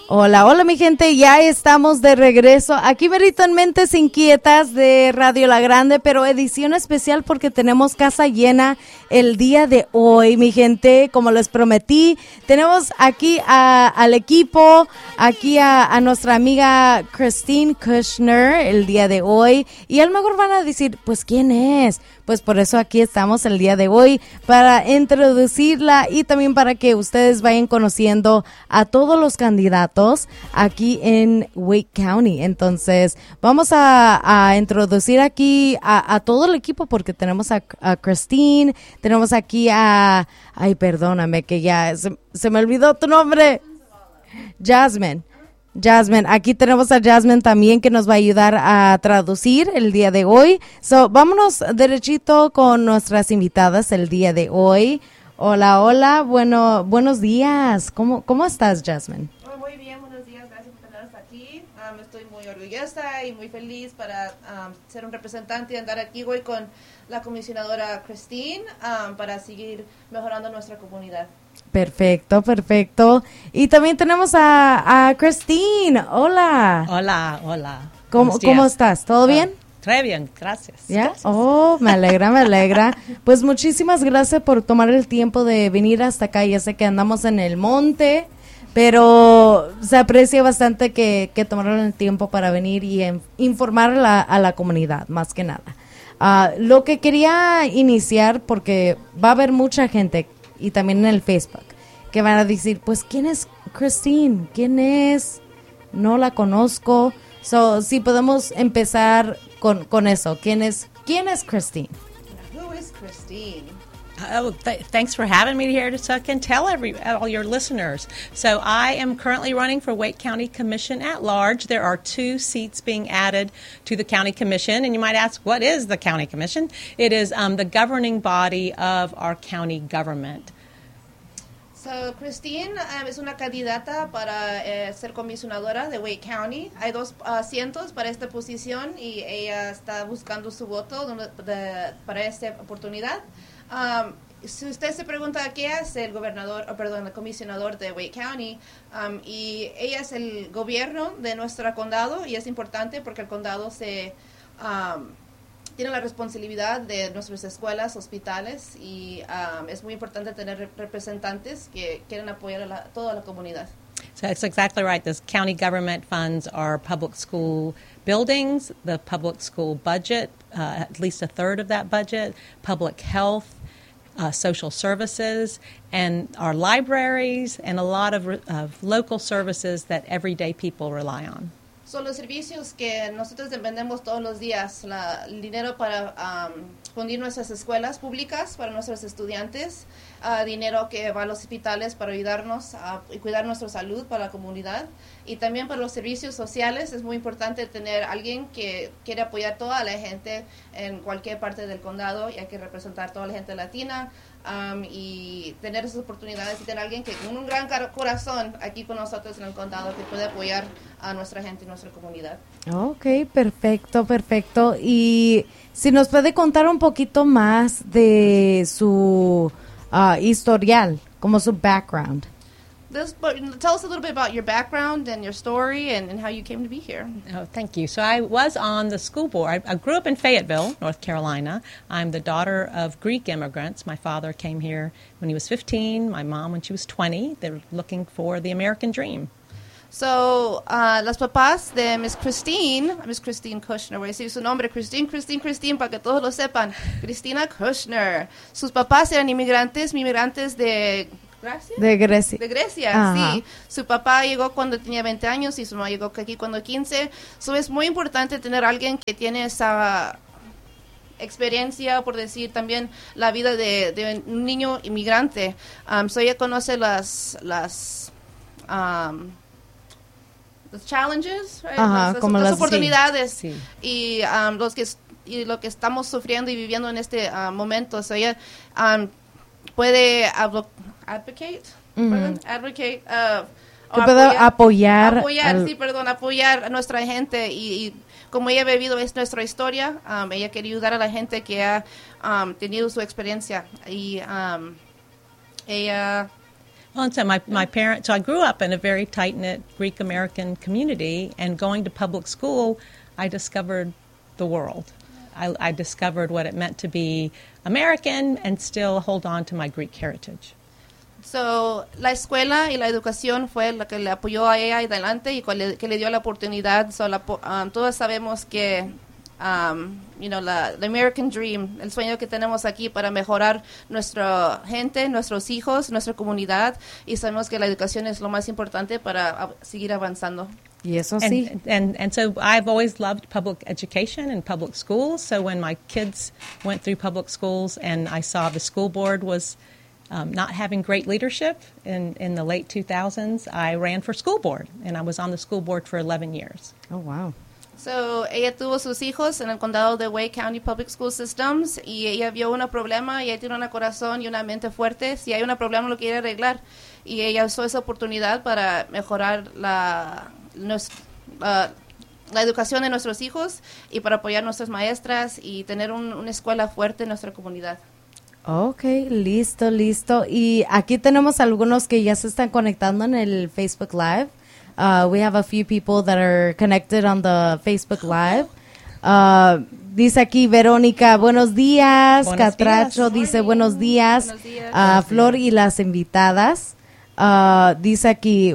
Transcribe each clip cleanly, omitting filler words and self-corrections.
Hola, hola mi gente, ya estamos de regreso aquí verito en Mentes Inquietas de Radio La Grande, pero edición especial porque tenemos casa llena el día de hoy, mi gente, como les prometí, tenemos aquí al equipo, aquí a nuestra amiga Christine Kushner el día de hoy, y a lo mejor van a decir, pues ¿quién es? Pues por eso aquí estamos el día de hoy, para introducirla y también para que ustedes vayan conociendo a todos los candidatos aquí en Wake County. Entonces, vamos a introducir aquí a todo el equipo porque tenemos a Christine, tenemos aquí ay, perdóname que ya se me olvidó tu nombre. Jasmine, aquí tenemos a Jasmine también que nos va a ayudar a traducir el día de hoy. So, vámonos derechito con nuestras invitadas el día de hoy. Hola, buenos días. ¿Cómo estás, Jasmine? Muy bien, buenos días, gracias por tenernos aquí. Estoy muy orgullosa y muy feliz para ser un representante y andar aquí hoy con la comisionadora Christine para seguir mejorando nuestra comunidad. Perfecto. Y también tenemos a Christine. Hola. Hola. ¿Cómo estás? ¿Todo bien? Très bien, gracias. ¿Ya? Gracias. Oh, me alegra. Pues muchísimas gracias por tomar el tiempo de venir hasta acá. Ya sé que andamos en el monte, pero se aprecia bastante que tomaron el tiempo para venir y informar a la comunidad, más que nada. Lo que quería iniciar, porque va a haber mucha gente y también en el Facebook, que van a decir, pues, ¿quién es Christine? ¿Quién es? No la conozco. So, si podemos empezar con eso. ¿Quién es Christine? Who is Christine? Thanks for having me here so I can tell all your listeners. So I am currently running for Wake County Commission at large. There are 2 seats being added to the County Commission. And you might ask, what is the County Commission? It is the governing body of our county government. So, Christine es una candidata para ser comisionadora de Wake County. Hay 2 asientos para esta posición y ella está buscando su voto para esta oportunidad. Si usted se pregunta qué es el comisionador de Wake County, y ella es el gobierno de nuestro condado y es importante porque el condado tiene la responsabilidad de nuestras escuelas, hospitales y es muy importante tener representantes que quieren apoyar a toda la comunidad. So that's exactly right. This county government funds our public school buildings, the public school budget, at least a third of that budget, public health, social services, and our libraries, and a lot of local services that everyday people rely on. Son los servicios que nosotros dependemos todos los días, el dinero para fundir nuestras escuelas públicas para nuestros estudiantes, dinero que va a los hospitales para ayudarnos y cuidar nuestra salud para la comunidad, y también para los servicios sociales. Es muy importante tener alguien que quiere apoyar a toda la gente en cualquier parte del condado, y hay que representar a toda la gente latina y tener esas oportunidades y tener alguien que con un gran corazón aquí con nosotros en el condado que puede apoyar a nuestra gente y nuestra comunidad. Ok, perfecto. Y si nos puede contar un poquito más de su historial, como su background. Tell us a little bit about your background and your story and how you came to be here. Oh, thank you. So I was on the school board. I grew up in Fayetteville, North Carolina. I'm the daughter of Greek immigrants. My father came here when he was 15, my mom when she was 20. They were looking for the American dream. So, las papás de Miss Christine Kushner, voy a decir su nombre, Christine, para que todos lo sepan, Christina Kushner. Sus papás eran inmigrantes de Grecia, Ajá. sí. Su papá llegó cuando tenía 20 años y su mamá llegó aquí cuando 15. So, es muy importante tener alguien que tiene esa experiencia, por decir también la vida de un niño inmigrante. So ella conoce las challenges, right? Ajá, las oportunidades, sí. y lo que estamos sufriendo y viviendo en este momento. So ella puede advocate, apoyar a nuestra gente y como ella ha vivido nuestra historia, ella quiere ayudar a la gente que ha tenido su experiencia y ella Well, and so my parents, so I grew up in a very tight-knit Greek-American community, and going to public school, I discovered the world. I discovered what it meant to be American and still hold on to my Greek heritage. So, la escuela y la educación fue la que le apoyó a ella y adelante y que le dio la oportunidad. So, todos sabemos que, the American Dream, el sueño que tenemos aquí para mejorar nuestra gente, nuestros hijos, nuestra comunidad, y sabemos que la educación es lo más importante para seguir avanzando. Y eso sí. And so I've always loved public education and public schools. So when my kids went through public schools and I saw the school board was not having great leadership in the late 2000s, I ran for school board, and I was on the school board for 11 years. Oh, wow. So, ella tuvo sus hijos en el condado de Wake County Public School Systems y ella vio un problema y ella tiene un corazón y una mente fuerte. Si hay un problema, lo quiere arreglar. Y ella usó esa oportunidad para mejorar la educación de nuestros hijos y para apoyar a nuestras maestras y tener una escuela fuerte en nuestra comunidad. Ok, listo. Y aquí tenemos algunos que ya se están conectando en el Facebook Live. We have a few people that are connected on the Facebook Live. Dice aquí Verónica, buenos días. Catracho dice buenos días. Buenos días. Flor y las invitadas. Dice aquí,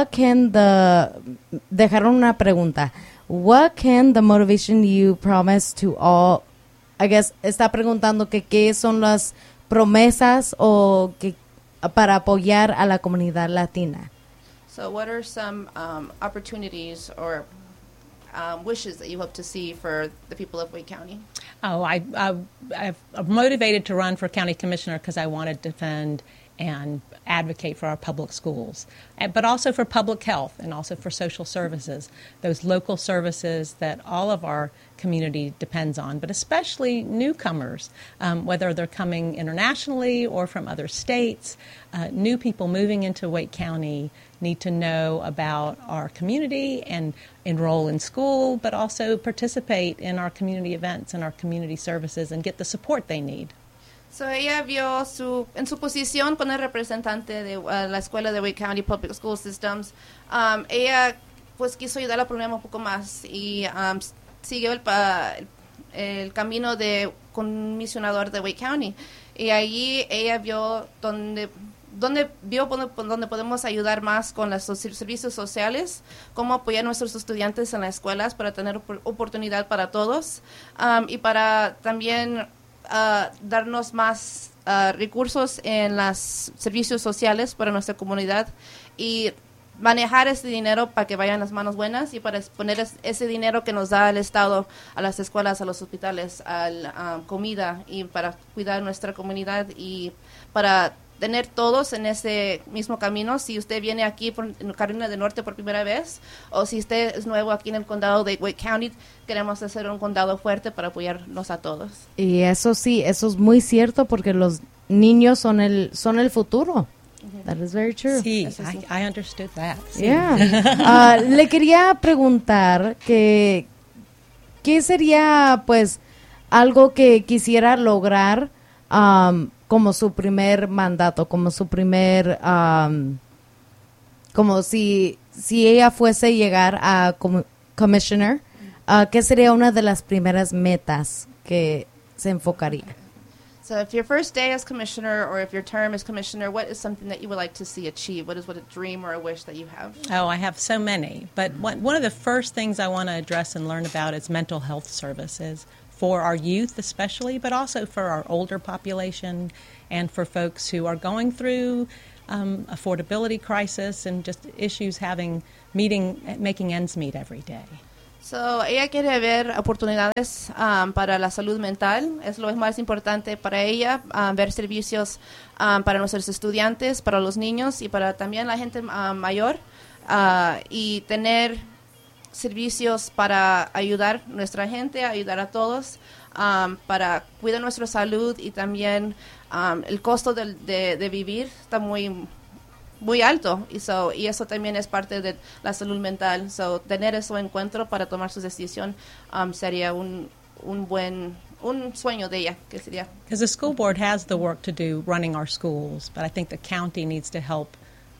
dejaron una pregunta. What can the motivation you promise to all, I guess, está preguntando que qué son las promesas o que para apoyar a la comunidad latina. So what are some opportunities or wishes that you hope to see for the people of Wake County? Oh, I'm motivated to run for county commissioner because I want to defend and advocate for our public schools, but also for public health and also for social services, those local services that all of our community depends on, but especially newcomers, whether they're coming internationally or from other states. New people moving into Wake County need to know about our community and enroll in school, but also participate in our community events and our community services and get the support they need. So ella vio en su posición con el representante de la escuela de Wake County Public School Systems, ella pues quiso ayudar al problema un poco más y siguió el camino de comisionador de Wake County. Y allí ella vio donde podemos ayudar más con los servicios sociales, cómo apoyar a nuestros estudiantes en las escuelas para tener oportunidad para todos y para también darnos más recursos en los servicios sociales para nuestra comunidad y manejar ese dinero para que vayan las manos buenas y para poner ese dinero que nos da el Estado a las escuelas, a los hospitales, a la comida y para cuidar nuestra comunidad y para tener todos en ese mismo camino. Si usted viene aquí en Carolina del Norte por primera vez o si usted es nuevo aquí en el condado de Wake County, queremos hacer un condado fuerte para apoyarnos a todos. Y eso sí, eso es muy cierto porque los niños son el futuro. That is very true. Sí, I understood that. Sí. Yeah. Le quería preguntar ¿qué sería pues algo que quisiera lograr como su primer mandato, como su primer, como si ella fuese a llegar a commissioner, ¿qué sería una de las primeras metas que se enfocaría? So if your first day as commissioner or if your term as commissioner, what is something that you would like to see achieved? What is a dream or a wish that you have? Oh, I have so many. But one of the first things I want to address and learn about is mental health services for our youth especially, but also for our older population and for folks who are going through affordability crisis and just issues making ends meet every day. So, ella quiere ver oportunidades para la salud mental. Es lo más importante para ella, ver servicios para nuestros estudiantes, para los niños y para también la gente mayor y tener servicios para ayudar a nuestra gente, ayudar a todos, para cuidar nuestra salud y también el costo de vivir está muy alto y eso también es parte de la salud mental. So, tener ese encuentro para tomar su decisión sería un sueño de ella, que sería. Because the school board has the work to do running our schools, but I think the county needs to help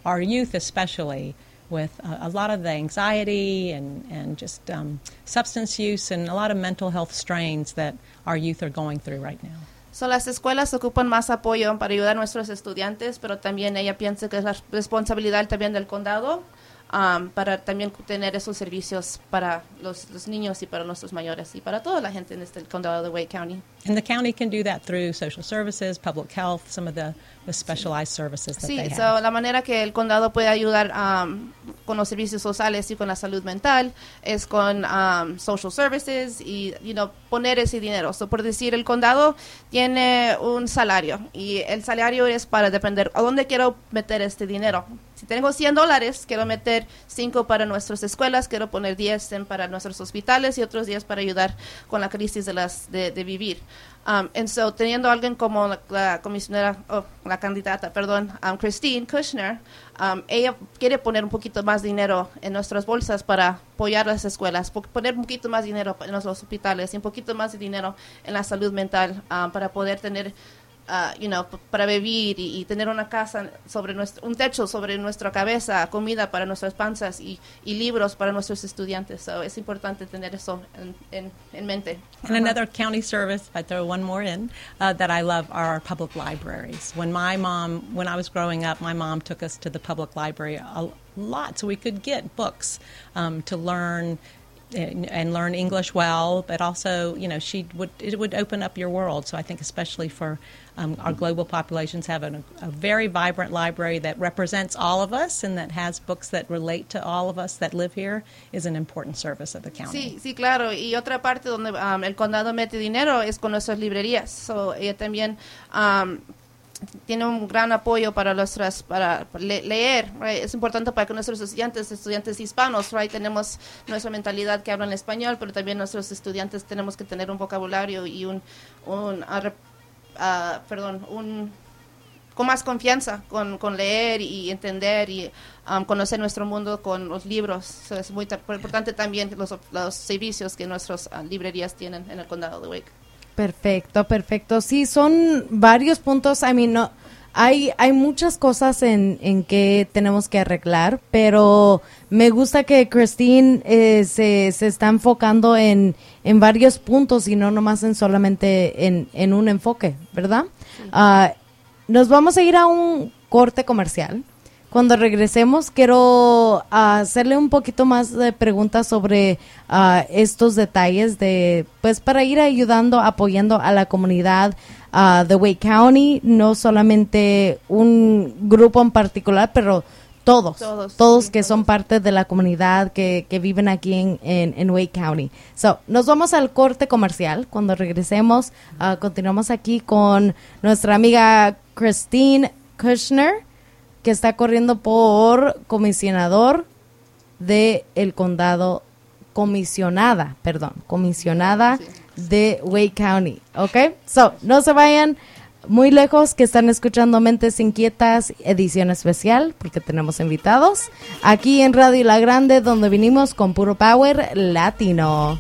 our youth especially, with a lot of the anxiety and just substance use and a lot of mental health strains that our youth are going through right now. So, las escuelas ocupan más apoyo para ayudar a nuestros estudiantes, pero también ella piensa que es la responsabilidad también del condado para también tener esos servicios para los niños y para nuestros mayores y para toda la gente en este condado de Wake County. And the county can do that through social services, public health, some of the specialized services that they have. Sí, so la manera que el condado puede ayudar con los servicios sociales y con la salud mental es con social services y poner ese dinero. So, por decir, el condado tiene un salario y el salario es para depender a dónde quiero meter este dinero. Si tengo $100, quiero meter 5 para nuestras escuelas, quiero poner 10 para nuestros hospitales y otros 10 para ayudar con la crisis de vivir. And so, teniendo alguien como la comisionera, la candidata, Christine Kushner, ella quiere poner un poquito más dinero en nuestras bolsas para apoyar las escuelas, poner un poquito más dinero en los hospitales y un poquito más de dinero en la salud mental para poder tener para vivir y tener una casa un techo sobre nuestra cabeza, comida para nuestras panzas y libros para nuestros estudiantes. So, es importante tener eso en mente. And another county service, if I throw one more in, that I love are our public libraries. When I was growing up, my mom took us to the public library a lot so we could get books to learn and learn English well, but also, it would open up your world. So I think especially for our global populations, having a very vibrant library that represents all of us and that has books that relate to all of us that live here is an important service of the county. Sí, claro. Y otra parte donde el condado mete dinero es con nuestras librerías. So ella también tiene un gran apoyo para leer, right? Es importante para que nuestros estudiantes hispanos, right? Tenemos nuestra mentalidad que hablan español, pero también nuestros estudiantes tenemos que tener un vocabulario y con más confianza con leer y entender y conocer nuestro mundo con los libros. So, es muy importante también los servicios que nuestras librerías tienen en el condado de Wake. Perfecto. Sí, son varios puntos. Hay muchas cosas en que tenemos que arreglar, pero me gusta que Christine se está enfocando en varios puntos y no nomás solamente en un enfoque, ¿verdad? Sí. Nos vamos a ir a un corte comercial. Cuando regresemos, quiero hacerle un poquito más de preguntas sobre estos detalles para ir apoyando a la comunidad de Wake County, no solamente un grupo en particular, pero todos que son parte de la comunidad que viven aquí en Wake County. So, nos vamos al corte comercial. Cuando regresemos, continuamos aquí con nuestra amiga Christine Kushner, que está corriendo por comisionada de Wake County, ¿ok? So, no se vayan muy lejos, que están escuchando Mentes Inquietas, edición especial, porque tenemos invitados aquí en Radio La Grande, donde vinimos con puro power latino.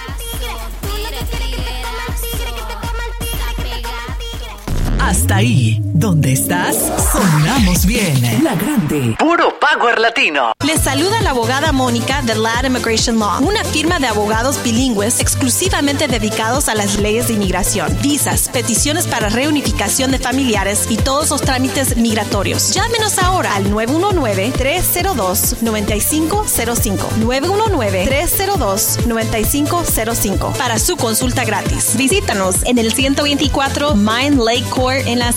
Hasta ahí, donde estás, sonamos bien. La Grande, puro power latino. Les saluda la abogada Mónica de Ladd Immigration Law, una firma de abogados bilingües exclusivamente dedicados a las leyes de inmigración, visas, peticiones para reunificación de familiares y todos los trámites migratorios. Llámenos ahora al 919-302-9505. 919-302-9505 para su consulta gratis. Visítanos en el 124 Mine Lake Court en la